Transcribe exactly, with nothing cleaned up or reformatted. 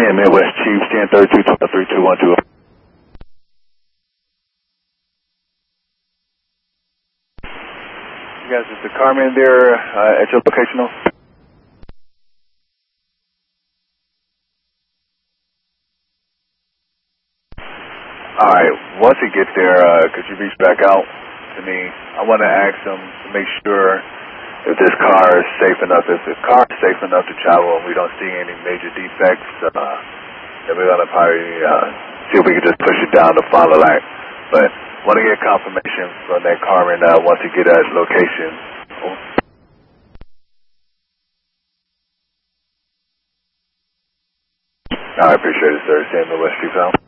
ten Midwest Chief, ten thirty-two, three two one two. You guys, is the Carmen there uh, at your location? Alright, once he gets there, uh, could you reach back out to me? I want to ask him to make sure if this car is safe enough, if the car is safe enough to travel and we don't see any major defects, uh, then we're going to probably uh, see if we can just push it down to follow light. But want to get confirmation from that Carmen uh, once he get at location. I appreciate it, sir. Same Midwest Chief out.